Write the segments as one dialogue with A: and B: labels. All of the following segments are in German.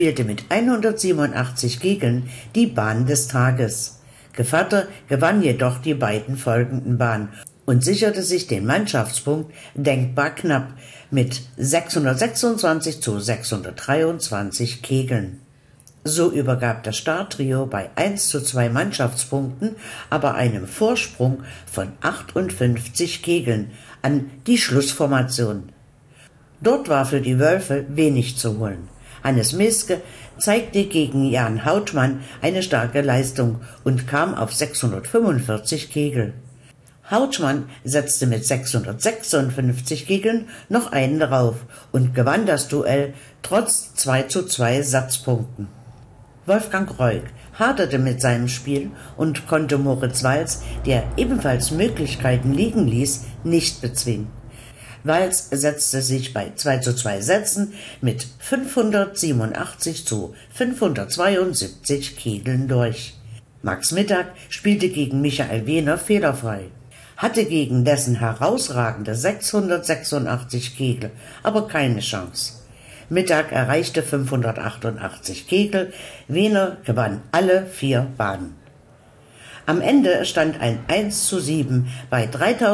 A: spielte mit 187 Kegeln die Bahn des Tages. Gevatter gewann jedoch die beiden folgenden Bahnen und sicherte sich den Mannschaftspunkt denkbar knapp mit 626 zu 623 Kegeln. So übergab das Starttrio bei 1:2 Mannschaftspunkten, aber einem Vorsprung von 58 Kegeln an die Schlussformation. Dort war für die Wölfe wenig zu holen. Hannes Meske zeigte gegen Jan Hautmann eine starke Leistung und kam auf 645 Kegel. Hautmann setzte mit 656 Kegeln noch einen drauf und gewann das Duell trotz 2:2 Satzpunkten. Wolfgang Reuk haderte mit seinem Spiel und konnte Moritz Wals, der ebenfalls Möglichkeiten liegen ließ, nicht bezwingen. Wals setzte sich bei 2:2 Sätzen mit 587 zu 572 Kegeln durch. Max Mittag spielte gegen Michael Wehner fehlerfrei, hatte gegen dessen herausragende 686 Kegel aber keine Chance. Mittag erreichte 588 Kegel, Wehner gewann alle 4 Bahnen. Am Ende stand ein 1:7 bei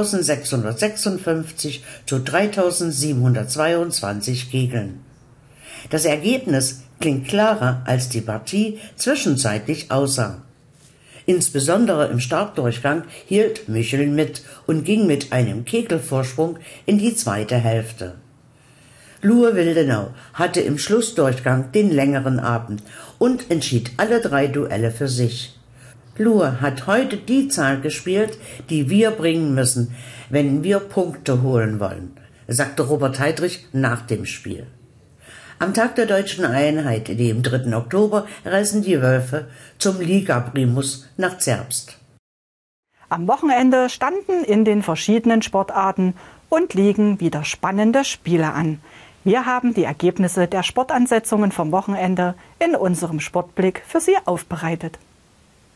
A: 3656 zu 3722 Kegeln. Das Ergebnis klingt klarer, als die Partie zwischenzeitlich aussah. Insbesondere im Startdurchgang hielt Michel mit und ging mit einem Kegelvorsprung in die zweite Hälfte. Lue Wildenau hatte im Schlussdurchgang den längeren Abend und entschied alle 3 Duelle für sich. Lue hat heute die Zahl gespielt, die wir bringen müssen, wenn wir Punkte holen wollen, sagte Robert Heidrich nach dem Spiel. Am Tag der Deutschen Einheit, dem 3. Oktober, reisen die Wölfe zum Liga-Primus nach Zerbst.
B: Am Wochenende standen in den verschiedenen Sportarten und liegen wieder spannende Spiele an. Wir haben die Ergebnisse der Sportansetzungen vom Wochenende in unserem Sportblick für Sie aufbereitet.